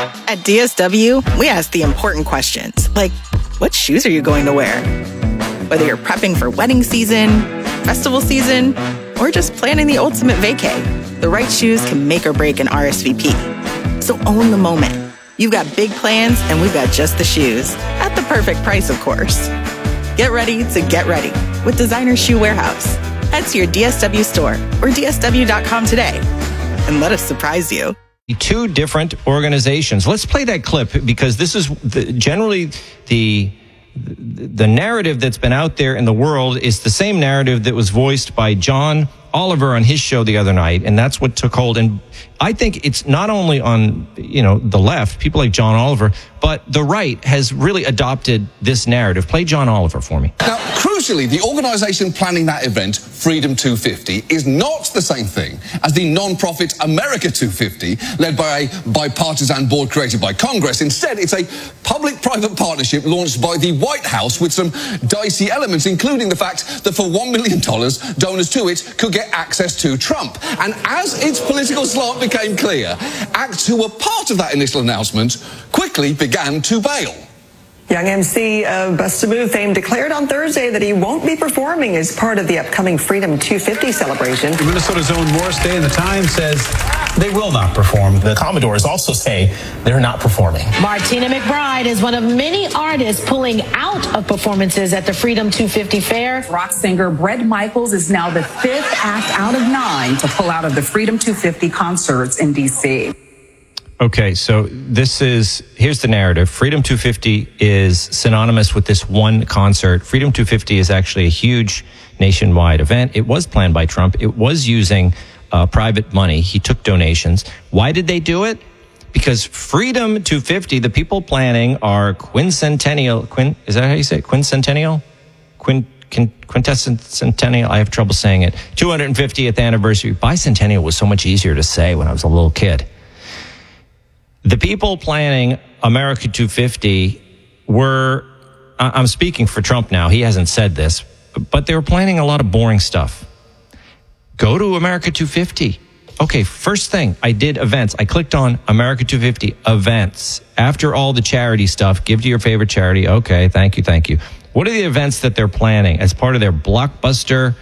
At DSW, we ask the important questions, like, what shoes are you going to wear? Whether you're prepping for wedding season, festival season, or just planning the ultimate vacay, the right shoes can make or break an RSVP. So own the moment. You've got big plans, and we've got just the shoes. At the perfect price, of course. Get ready to get ready with Designer Shoe Warehouse. Head to your DSW store or DSW.com today and let us surprise you. Two different organizations. Let's play that clip because this is generally the narrative that's been out there in the world is the same narrative that was voiced by John Oliver on his show the other night, and that's what took hold. And I think it's not only on, the left, people like John Oliver, but the right has really adopted this narrative. Play John Oliver for me. Now, crucially, the organisation planning that event, Freedom 250, is not the same thing as the non-profit America 250, led by a bipartisan board created by Congress. Instead, it's a public-private partnership launched by the White House with some dicey elements, including the fact that for $1 million, donors to it could get access to Trump. And as its political slant became clear, acts who were part of that initial announcement quickly began to bail. Young MC Bust a Move fame declared on Thursday that he won't be performing as part of the upcoming Freedom 250 celebration. Minnesota's own Morris Day in the Times says they will not perform. The Commodores also say they're not performing. Martina McBride is one of many artists pulling out of performances at the Freedom 250 fair. Rock singer Bret Michaels is now the fifth act out of 9 to pull out of the Freedom 250 concerts in D.C. Okay, so here's the narrative. Freedom 250 is synonymous with this one concert. Freedom 250 is actually a huge nationwide event. It was planned by Trump. It was using private money. He took donations. Why did they do it? Because Freedom 250, the people planning are quincentennial. Is that how you say it? Quincentennial? Quintessennial. I have trouble saying it. 250th anniversary. Bicentennial was so much easier to say when I was a little kid. The people planning America 250 were, I'm speaking for Trump now, he hasn't said this, but they were planning a lot of boring stuff. Go to America 250. Okay, first thing, I did events. I clicked on America 250 events. After all the charity stuff, give to your favorite charity. Okay, thank you. What are the events that they're planning as part of their blockbuster,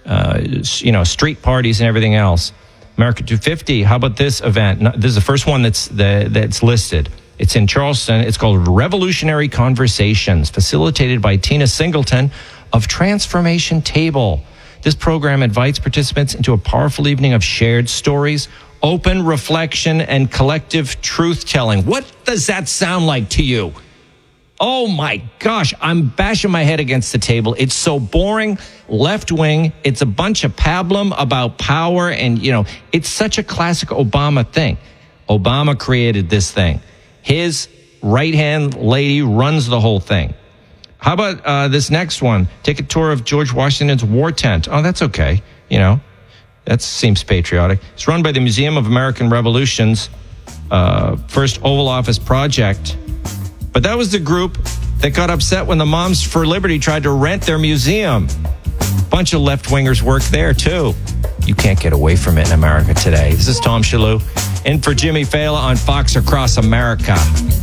street parties and everything else? America 250, how about this event? This is the first one that's listed. It's in Charleston. It's called Revolutionary Conversations, facilitated by Tina Singleton of Transformation Table. This program invites participants into a powerful evening of shared stories, open reflection, and collective truth-telling. What does that sound like to you? Oh my gosh, I'm bashing my head against the table. It's so boring, left-wing. It's a bunch of pablum about power and, it's such a classic Obama thing. Obama created this thing. His right-hand lady runs the whole thing. How about this next one? Take a tour of George Washington's war tent. Oh, that's okay. That seems patriotic. It's run by the Museum of American Revolution's first Oval Office project. But that was the group that got upset when the Moms for Liberty tried to rent their museum. Bunch of left-wingers work there, too. You can't get away from it in America today. This is Tom Shalhoub, in for Jimmy Fallon on Fox Across America.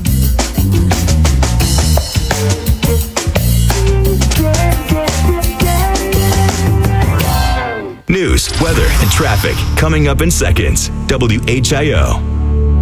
News, weather, and traffic coming up in seconds. WHIO.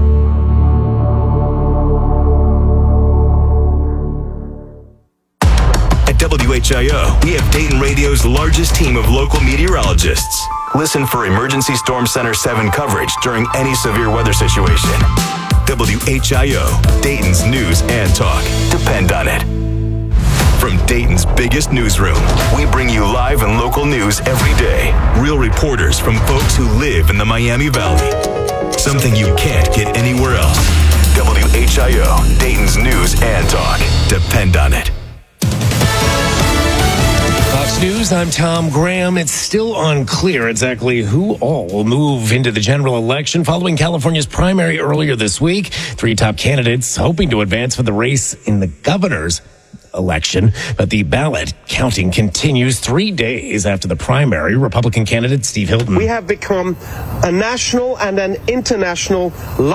WHIO, we have Dayton Radio's largest team of local meteorologists. Listen for Emergency Storm Center 7 coverage during any severe weather situation. WHIO, Dayton's news and talk. Depend on it. From Dayton's biggest newsroom, we bring you live and local news every day. Real reporters from folks who live in the Miami Valley. Something you can't get anywhere else. WHIO, Dayton's news and talk. Depend on it. Fox News, I'm Tom Graham. It's still unclear exactly who all will move into the general election following California's primary earlier this week. 3 top candidates hoping to advance for the race in the governor's election, but the ballot counting continues 3 days after the primary. Republican candidate Steve Hilton. We have become a national and an international